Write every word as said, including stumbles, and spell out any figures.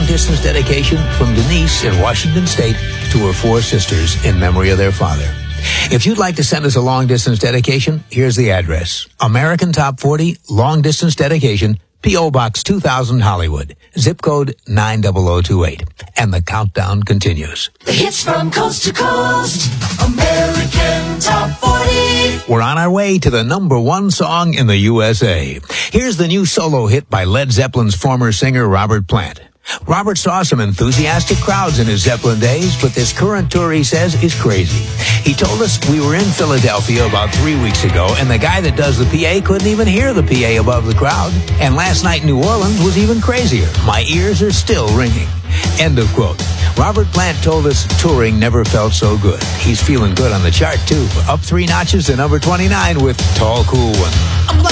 long-distance dedication from Denise in Washington State to her four sisters in memory of their father. If you'd like to send us a long-distance dedication, here's the address. American Top forty, long-distance dedication, P O. Box two thousand, Hollywood, zip code nine zero zero two eight. And the countdown continues. The hits from coast to coast, American Top forty. We're on our way to the number one song in the U S A. Here's the new solo hit by Led Zeppelin's former singer, Robert Plant. Robert saw some enthusiastic crowds in his Zeppelin days, but this current tour, he says, is crazy. He told us we were in Philadelphia about three weeks ago, and the guy that does the P A couldn't even hear the P A above the crowd. And last night in New Orleans was even crazier. My ears are still ringing. End of quote. Robert Plant told us touring never felt so good. He's feeling good on the chart, too. Up three notches to number twenty-nine with Tall Cool One.